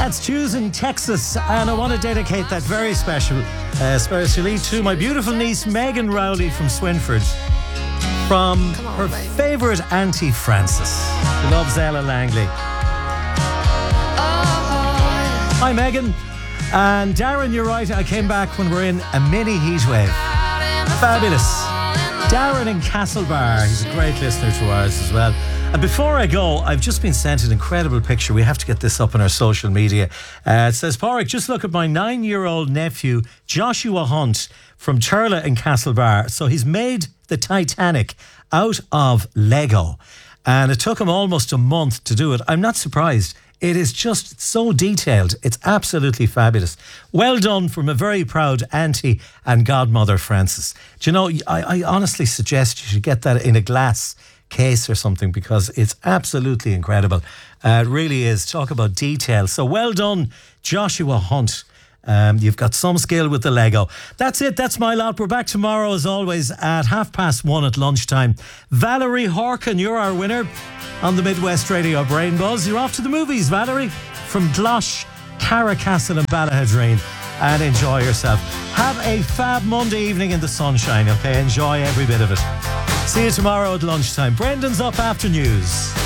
That's choosing Texas, and I want to dedicate that very especially to my beautiful niece Megan Rowley from Swinford, from her favourite auntie Frances, who loves Ella Langley. Hi Megan. And Darren, you're right, I came back when we're in a mini heatwave. Fabulous. Darren in Castlebar, he's a great listener to ours as well. And before I go, I've just been sent an incredible picture. We have to get this up on our social media. It says, Pádraig, just look at my 9-year-old nephew, Joshua Hunt, from Turla in Castlebar. So he's made the Titanic out of Lego. And it took him almost a month to do it. I'm not surprised. It is just so detailed. It's absolutely fabulous. Well done from a very proud auntie and godmother, Frances. Do you know, I honestly suggest you should get that in a glass case or something, because it's absolutely incredible. It really is. Talk about detail. So well done, Joshua Hunt. You've got some skill with the Lego. That's it. That's my lot. We're back tomorrow as always at 1:30 at lunchtime. Valerie Horkin, you're our winner on the Midwest Radio Brain Buzz. You're off to the movies, Valerie, from Glosh, Carracastle and Ballahadreen, and enjoy yourself. Have a fab Monday evening in the sunshine, okay? Enjoy every bit of it. See you tomorrow at lunchtime. Brendan's up after news.